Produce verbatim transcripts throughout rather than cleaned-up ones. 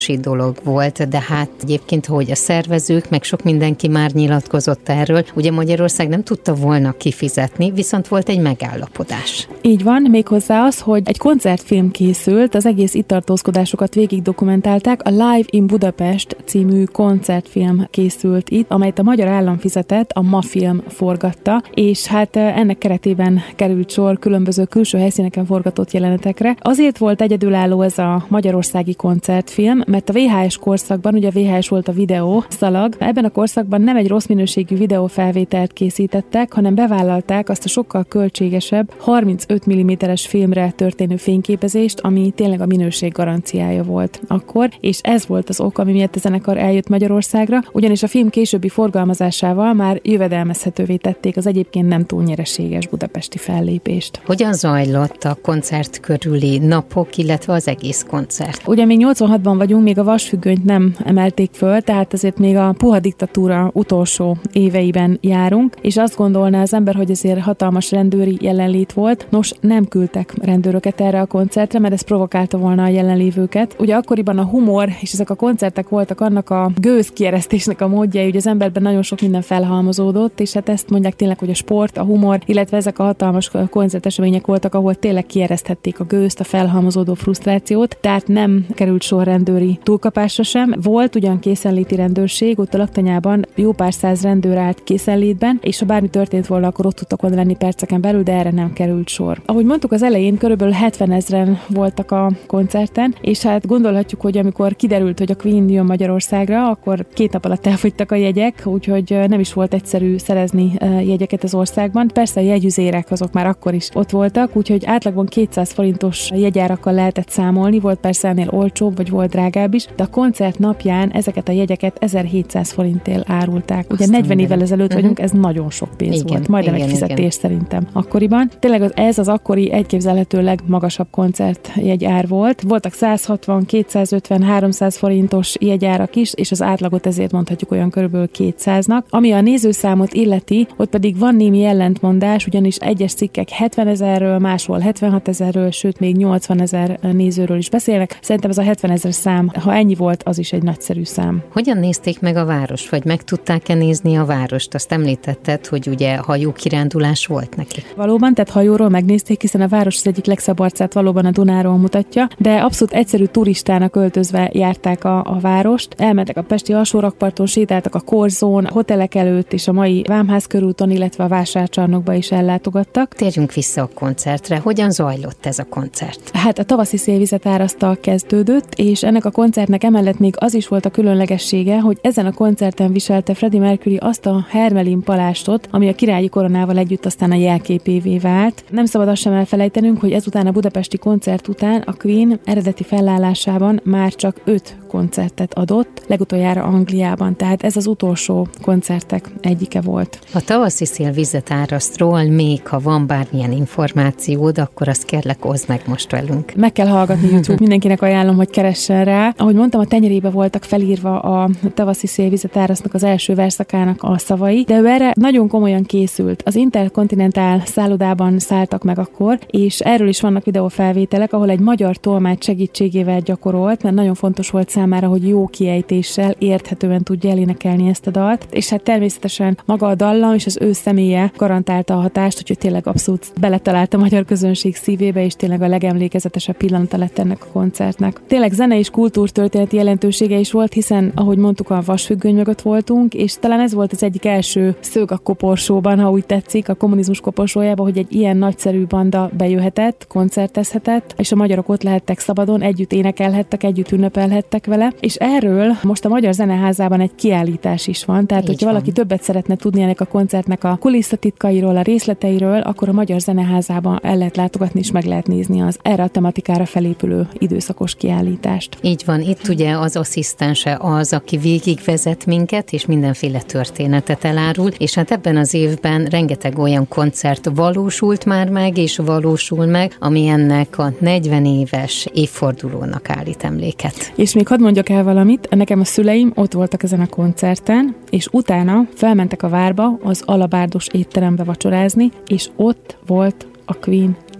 dolog volt, de hát egyébként, hogy a szervezők, meg sok mindenki már nyilatkozott erről, ugye Magyarország nem tudta volna kifizetni, viszont volt egy megállapodás. Így van, méghozzá az, hogy egy koncertfilm készült, az egész itt tartózkodásokat végig dokumentálták, a Live in Budapest című koncertfilm készült itt, amelyet a magyar állam fizetett, a MAFilm forgatta, és hát ennek keretében került sor különböző külső helyszíneken forgatott jelenetekre. Azért volt egyedülálló ez a magyarországi koncertfilm, mert a vé há es korszakban, ugye a vé há es volt a videó szalag, ebben a korszakban nem egy rossz minőségű videófelvételt készítettek, hanem bevállalták azt a sokkal költségesebb harmincöt milliméteres filmre történő fényképezést, ami tényleg a minőség garanciája volt akkor, és ez volt az ok, ami miatt a zenekar eljött Magyarországra, ugyanis a film későbbi forgalmazásával már jövedelmezhetővé tették az egyébként nem túl nyereséges budapesti fellépést. Hogyan zajlott a koncert körüli napok, illetve az egész koncert? Ugye még nyolcvanhatban vagyunk, még a vasfüggönyt nem emelték föl, tehát azért még a puha diktatúra utolsó éveiben járunk, és azt gondolná az ember, hogy azért hatalmas rendőri jelenlét volt. Nos, nem küldtek rendőröket erre a koncertre, mert ez provokálta volna a jelenlévőket. Ugye akkoriban a humor, és ezek a koncertek voltak annak a gőzkieresztésnek a módjai, hogy az emberben nagyon sok minden felhalmozódott, és hát ezt mondják tényleg, hogy a sport, a humor, illetve ezek a hatalmas koncertesemények voltak, ahol tényleg kiereszthették a gőzt, a felhalmozódó frusztrációt, tehát nem került sor rendőri túlkapásra sem. Volt ugyan készenléti rendőrség, ott a laktanyában jó pár száz rendőr állt készenlétben, és ha bármi történt volna, akkor ott tudtak volna lenni perceken belül, de erre nem került sor. Ahogy mondtuk az elején, körülbelül hetvenezren voltak a koncerten, és hát gondolhatjuk, hogy amikor kiderült, hogy a Queen jön Magyarországra, akkor két nap alatt elfogytak a jegyek, úgyhogy nem is volt egyszerű szerezni jegyeket az országban. Persze a jegyüzérek azok már akkor is ott voltak, úgyhogy átlagban kétszáz forintos jegyárakkal lehetett számolni, volt persze ennél olcsóbb, vagy volt drágább is, de a koncert napján ezeket a jegyeket ezerhétszáz forintért árulták. Ugye Aztán negyven évvel ezelőtt uh-huh. vagyunk, ez nagyon sok pénz igen, volt. Majdnem igen, egy fizetés igen. szerintem akkoriban. Tényleg az, ez az akkori egyképzelhető legmagasabb koncertjegyár volt. Voltak száz hatvan, kétszázötven, háromszáz forintos jegyárak is, és az átlagot ezért mondhatjuk olyan körülbelül kétszáznak. Ami a nézőszámot illeti, ott pedig van némi ellentmondás, ugyanis egyes cikkek hetvenezerről, máshol hetvenhatezerről, sőt még nyolcvanezer nézőről is beszélnek. Szerintem ez a hetvenezer szám, ha ennyi volt, az is egy nagyszerű szám. Hogyan nézték meg a várost, vagy meg tudták-e nézni a várost? Azt említetted, hogy ugye hajókirándulás volt neki. Valóban, tehát hajóról megnézték, hiszen a város az egyik legszebb arcát valóban a Dunáról mutatja, de abszolút egyszerű turistának öltözve járták a, a várost. Elmentek a pesti alsórakparton, sétáltak a Korzón, a hotelek előtt és a mai Vámház körúton, illetve a vásárcsarnokba is ellátogattak. Térjünk vissza a koncertre. Hogyan zajlott ez a koncert? Hát a tavaszi szélvizetárasztal kezdődött, és ennek a koncertnek emellett még az is volt a különlegessége, hogy ezen a koncerten viselte Freddie Mercury azt a hermelin palástot, ami a királyi koronával együtt aztán a jelképévé vált. Nem szabad azt sem elfelejtenünk, hogy ezután a budapesti koncert után a Queen eredeti felállásában már csak öt koncertet adott, legutoljára Angliában, tehát ez az utolsó koncertek egyike volt. A tavaszi szélvizetárasztról még, ha van bármilyen információd, akkor azt kérlek, oszd meg most velünk. Meg kell hallgatni YouTube, mindenkinek ajánlom, hogy keressen rá. Ahogy mondtam, a tenyerébe voltak felírva a tavaszi szélvizetárasznak az első verszakának a szavai, de ő erre nagyon komolyan készült. Az Intercontinental szállodában szálltak meg akkor, és erről is vannak videófelvételek, ahol egy magyar tolmács segítségével gyakorolt, mert nagyon fontos volt számára, hogy jó kiejtéssel, érthetően tudja elénekelni ezt a dalt, és hát természetesen maga a dallam és az ő személye garantálta a hatást, úgyhogy tényleg abszolút beletalált a magyar közönség szívébe, és tényleg a legemlékezetesebb pillanata lett ennek a koncertnek. Tényleg zene és kultúrtörténeti jelentősége is volt, hiszen, ahogy mondtuk, a vasfüggöny mögött voltunk, és talán ez volt az egyik első szög a koporsóban, ha úgy tetszik, a kommunizmus koporsójában, hogy egy ilyen nagyszerű banda bejöhetett, koncertezhetett, és a magyarok ott lehettek szabadon, együtt énekelhettek, együtt ünnepelhettek vele, és erről most a Magyar Zeneházában egy kiállítás is van, tehát hogyha van. valaki többet szeretne tudni ennek a koncertnek a kulisszatitkairól, a részleteiről, akkor a Magyar Zeneházában el lehet látogatni, és meg lehet nézni az erre a tematikára felépülő időszakos kiállítást. Így van, itt ugye az asszisztense az, aki végigvezet minket, és mindenféle történetet elárul, és hát ebben az évben rengeteg olyan koncert valósult már meg, és valósul meg, ami ennek a negyven éves évfordulónak állít emléket. És még hadd mondjak el valamit, nekem a szüleim ott voltak ezen a koncerten, és utána felmentek a várba az Alabárdos étterembe vacsorázni, és ott volt a Queen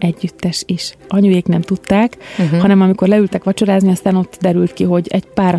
együttes is. Anyuék nem tudták, uh-huh. hanem amikor leültek vacsorázni, aztán ott derült ki, hogy egy pár